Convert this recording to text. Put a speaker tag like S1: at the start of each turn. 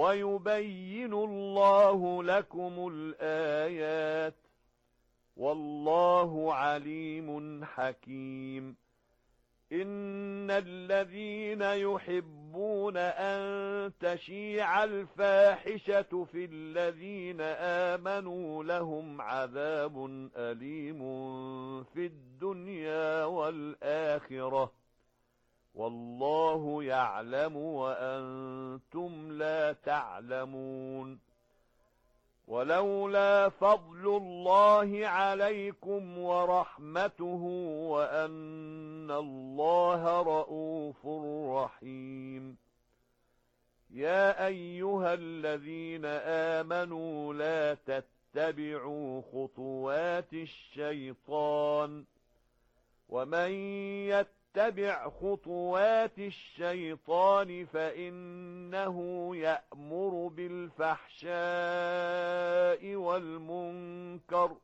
S1: ويبين الله لكم الآيات والله عليم حكيم. إن الذين يحبون أن تشيع الفاحشة في الذين آمنوا لهم عذاب أليم في الدنيا والآخرة والله يعلم وأنتم لا تعلمون. ولولا فضل الله عليكم ورحمته وأن الله رءوف رحيم. يا أيها الذين آمنوا لا تتبعوا خطوات الشيطان ومن يتبع خطوات الشيطان فإنه يأمر بالفحشاء والمنكر